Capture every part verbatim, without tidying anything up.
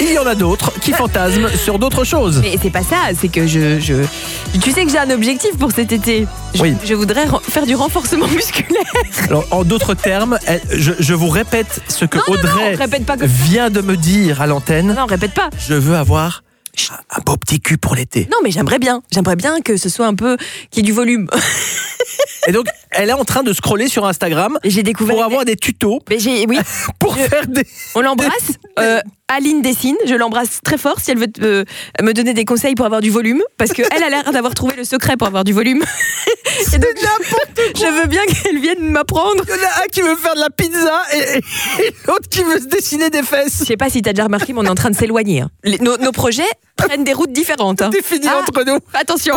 il y en a d'autres qui fantasment sur d'autres choses. Mais c'est pas ça, c'est que je, je... Tu sais que j'ai un objectif pour cet été. Je, Oui. je voudrais re- faire du renforcement musculaire. Alors, en d'autres termes, elle- je, je vous répète ce que Non, non, Audrey non, répète pas comme- vient de me dire à l'antenne. Non, répète pas. Je veux avoir un, un beau petit cul pour l'été. Non, mais j'aimerais bien. J'aimerais bien que ce soit un peu... qu'il y ait du volume. Et donc, elle est en train de scroller sur Instagram Et j'ai découvert... pour avoir des tutos Mais j'ai... Oui, pour Je- faire des... on l'embrasse. Euh, Aline Dessine, je l'embrasse très fort si elle veut euh, me donner des conseils pour avoir du volume. Parce qu'elle a l'air d'avoir trouvé le secret pour avoir du volume. Et donc, je veux bien qu'elle vienne m'apprendre. Il y en a un qui veut faire de la pizza et, et- et l'autre qui veut se dessiner des Je fesses. sais pas si t'as déjà remarqué, mais on est en train de s'éloigner. hein. Les- nos, nos projets prennent des routes différentes. hein. Défini Ah, entre nous. Attention.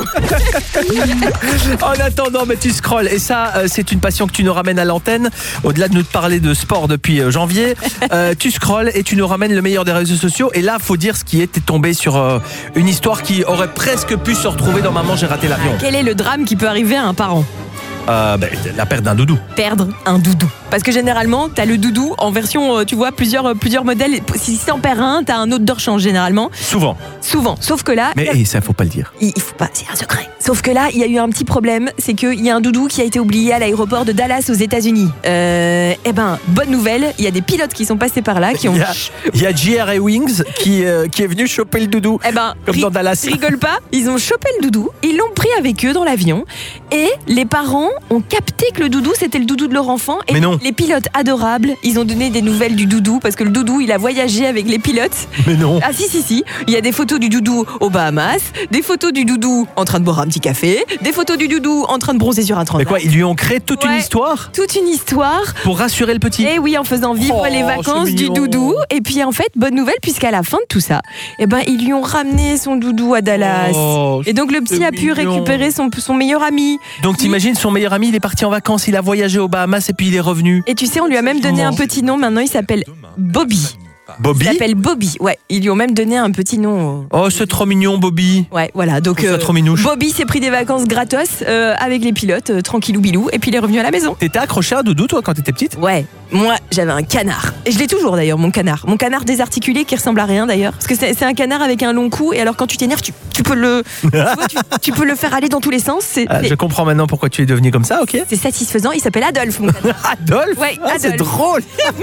En attendant, mais tu scrolles. Et ça, euh, c'est une passion que tu nous ramènes à l'antenne. Au-delà de nous parler de sport depuis euh, janvier, euh, tu scrolles et tu nous ramènes le meilleur des réseaux sociaux. Et là, faut dire ce qui est. T'es tombé sur euh, une histoire qui aurait presque pu se retrouver dans Maman, j'ai raté l'avion. Quel est le drame qui peut arriver à un parent ? Euh, ben, la perte d'un doudou. Perdre un doudou. Parce que généralement, t'as le doudou en version, euh, tu vois, plusieurs, euh, plusieurs modèles. Si t'en perds un, t'as un autre de rechange généralement. Souvent. Souvent. Sauf que là, Mais il y a- et ça, faut pas le dire. il il faut pas, c'est un secret. Sauf que là, il y a eu un petit problème, c'est qu'il y a un doudou qui a été oublié à l'aéroport de Dallas aux États-Unis. Euh, eh ben, bonne nouvelle, il y a des pilotes qui sont passés par là, qui ont. Il y a, il y a J R A Wings qui, euh, qui est venu choper le doudou. Eh ben, Comme ri- dans Dallas. rigole pas, ils ont chopé le doudou, ils l'ont pris avec eux dans l'avion, et les parents ont capté que le doudou c'était le doudou de leur enfant. Et Mais non. les pilotes adorables, ils ont donné des nouvelles du doudou parce que le doudou il a voyagé avec les pilotes. Mais non. Ah si si si, il y a des photos du doudou aux Bahamas, des photos du doudou en train de boire un petit café, des photos du doudou en train de bronzer sur un Mais transat. quoi, ils lui ont créé toute une Ouais. histoire Toute une histoire. pour rassurer le petit. Et oui, en faisant vivre Oh, les vacances c'est du mignon. doudou. Et puis en fait, bonne nouvelle, puisqu'à la fin de tout ça, eh ben, ils lui ont ramené son doudou à Dallas. Oh, Et donc le petit c'est a pu mignon. récupérer son, son meilleur ami. Donc t'imagines, son meilleur ami, il est parti en vacances, il a voyagé aux Bahamas et puis il est revenu. Et tu sais, on lui a même donné un petit nom. Maintenant, il s'appelle Bobby. Bobby. Il s'appelle Bobby. Ouais, ils lui ont même donné un petit nom. Oh, c'est trop mignon, Bobby. Ouais, voilà. Donc Je trouve ça euh, trop minouche. Bobby s'est pris des vacances gratos euh, avec les pilotes, euh, tranquillou bilou, et puis il est revenu à la maison. T'étais accroché à un doudou, toi, quand t'étais petite? Ouais, moi j'avais un canard. Et je l'ai toujours d'ailleurs, mon canard. Mon canard désarticulé qui ressemble à rien d'ailleurs. Parce que c'est c'est un canard avec un long cou, et alors quand tu t'énerves, tu, tu peux le tu, vois, tu, tu peux le faire aller dans tous les sens. C'est Ah, c'est- je comprends maintenant pourquoi tu es devenu comme ça, ok? c'est satisfaisant. Il s'appelle Adolphe, mon canard. Adolphe. Ouais, Ah, c'est Adolphe. drôle.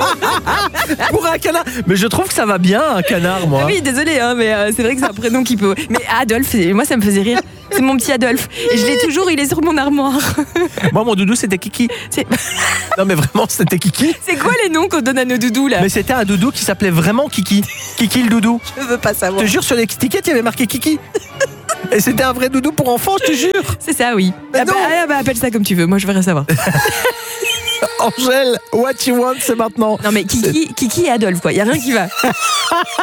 Pour un canard. Mais je trouve que ça va bien, un canard, moi. Ah oui, désolé, hein, mais euh, c'est vrai que c'est un prénom qui peut. Mais Adolphe, c'est- moi ça me faisait rire. C'est mon petit Adolphe. Et je l'ai toujours, il est sur mon armoire. Moi, mon doudou, c'était Kiki. C'est Non, mais vraiment, c'était Kiki. c'est quoi les noms qu'on donne à nos doudous là? Mais c'était un doudou qui s'appelait vraiment Kiki. Kiki le doudou. Je veux pas Je savoir. te jure, sur les tickets, il y avait marqué Kiki. Et c'était un vrai doudou pour enfants, je te jure. C'est ça, oui. Mais Ah bah, non. ah bah, appelle ça comme tu veux, moi je voudrais savoir. Angèle, what you want, c'est maintenant. Non mais Kiki, Kiki et Adolphe quoi, y a rien qui va.